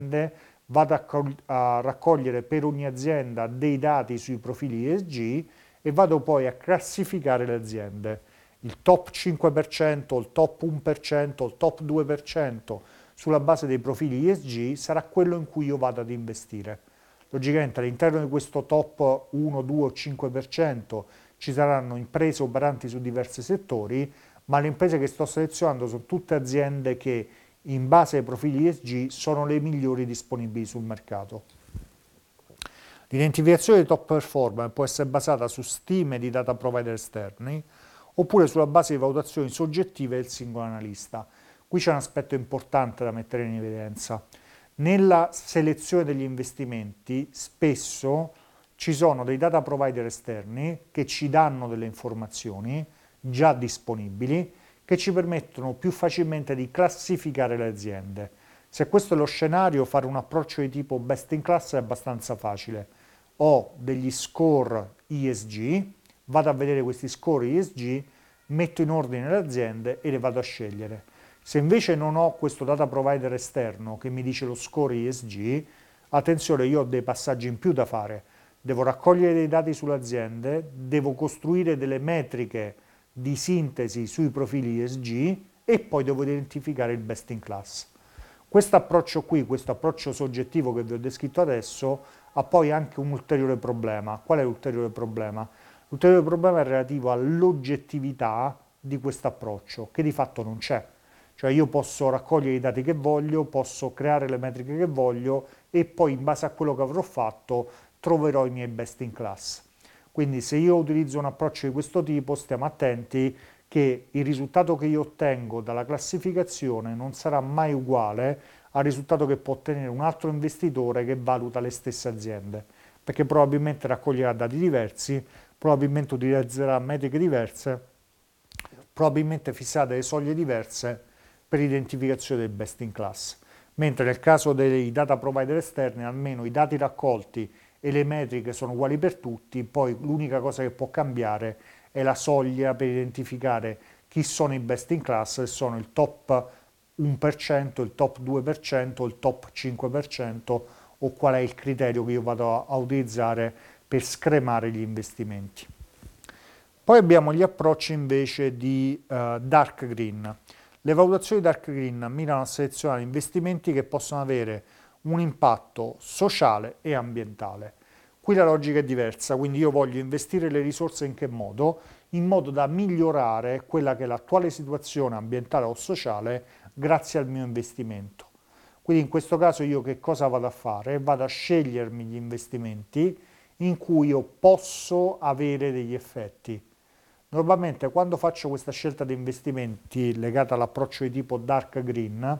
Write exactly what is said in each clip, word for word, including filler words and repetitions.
vado a, a raccogliere per ogni azienda dei dati sui profili E S G e vado poi a classificare le aziende. Il top cinque per cento, il top uno per cento, il top due per cento sulla base dei profili E S G sarà quello in cui io vado ad investire. Logicamente all'interno di questo top uno, due o cinque per cento ci saranno imprese operanti su diversi settori, ma le imprese che sto selezionando sono tutte aziende che in base ai profili E S G sono le migliori disponibili sul mercato. L'identificazione dei top performer può essere basata su stime di data provider esterni oppure sulla base di valutazioni soggettive del singolo analista. Qui c'è un aspetto importante da mettere in evidenza. Nella selezione degli investimenti spesso ci sono dei data provider esterni che ci danno delle informazioni già disponibili che ci permettono più facilmente di classificare le aziende. Se questo è lo scenario, fare un approccio di tipo best in class è abbastanza facile. Ho degli score E S G, vado a vedere questi score E S G, metto in ordine le aziende e le vado a scegliere. Se invece non ho questo data provider esterno che mi dice lo score E S G, attenzione, io ho dei passaggi in più da fare. Devo raccogliere dei dati sulle aziende, devo costruire delle metriche di sintesi sui profili E S G e poi devo identificare il best in class. Questo approccio qui, questo approccio soggettivo che vi ho descritto adesso, ha poi anche un ulteriore problema. Qual è l'ulteriore problema? L'ulteriore problema è relativo all'oggettività di questo approccio, che di fatto non c'è. Cioè io posso raccogliere i dati che voglio, posso creare le metriche che voglio e poi in base a quello che avrò fatto troverò i miei best in class. Quindi se io utilizzo un approccio di questo tipo stiamo attenti che il risultato che io ottengo dalla classificazione non sarà mai uguale al risultato che può ottenere un altro investitore che valuta le stesse aziende, perché probabilmente raccoglierà dati diversi, probabilmente utilizzerà metriche diverse, probabilmente fisserà delle soglie diverse per l'identificazione del best in class. Mentre nel caso dei data provider esterni, almeno i dati raccolti e le metriche sono uguali per tutti, poi l'unica cosa che può cambiare è la soglia per identificare chi sono i best in class, se sono il top uno per cento, il top due per cento, il top cinque per cento o qual è il criterio che io vado a utilizzare per scremare gli investimenti. Poi abbiamo gli approcci invece di uh, dark green. Le valutazioni dark green mirano a selezionare investimenti che possono avere un impatto sociale e ambientale. Qui la logica è diversa, quindi io voglio investire le risorse in che modo? In modo da migliorare quella che è l'attuale situazione ambientale o sociale grazie al mio investimento. Quindi in questo caso io che cosa vado a fare? Vado a scegliermi gli investimenti in cui io posso avere degli effetti. Normalmente quando faccio questa scelta di investimenti legata all'approccio di tipo dark green,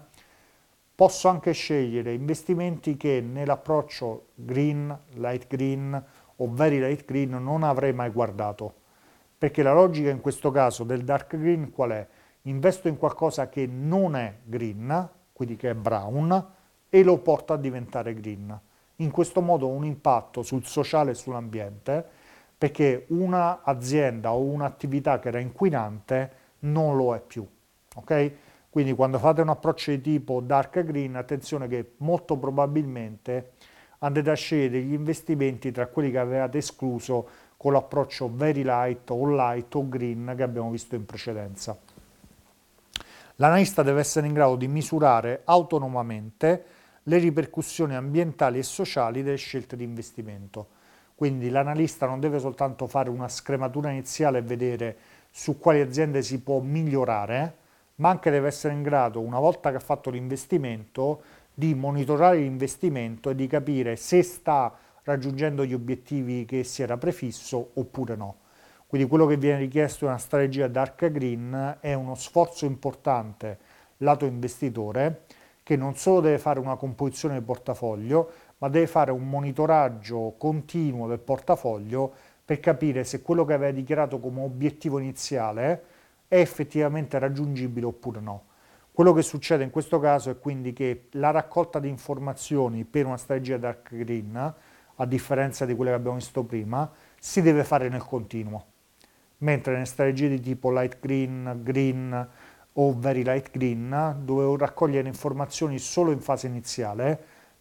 posso anche scegliere investimenti che nell'approccio green, light green o very light green non avrei mai guardato. Perché la logica in questo caso del dark green qual è? Investo in qualcosa che non è green, quindi che è brown, e lo porto a diventare green. In questo modo ho un impatto sul sociale e sull'ambiente, perché un'azienda o un'attività che era inquinante non lo è più. Ok? Quindi quando fate un approccio di tipo dark green, attenzione che molto probabilmente andate a scegliere degli investimenti tra quelli che avevate escluso con l'approccio very light o light o green che abbiamo visto in precedenza. L'analista deve essere in grado di misurare autonomamente le ripercussioni ambientali e sociali delle scelte di investimento. Quindi l'analista non deve soltanto fare una scrematura iniziale e vedere su quali aziende si può migliorare, ma anche deve essere in grado, una volta che ha fatto l'investimento, di monitorare l'investimento e di capire se sta raggiungendo gli obiettivi che si era prefisso oppure no. Quindi quello che viene richiesto in una strategia dark green è uno sforzo importante lato investitore che non solo deve fare una composizione del portafoglio, ma deve fare un monitoraggio continuo del portafoglio per capire se quello che aveva dichiarato come obiettivo iniziale è effettivamente raggiungibile oppure no. Quello che succede in questo caso è quindi che la raccolta di informazioni per una strategia dark green, a differenza di quelle che abbiamo visto prima, si deve fare nel continuo. Mentre nelle strategie di tipo light green, green o very light green, dove raccogliere informazioni solo in fase iniziale,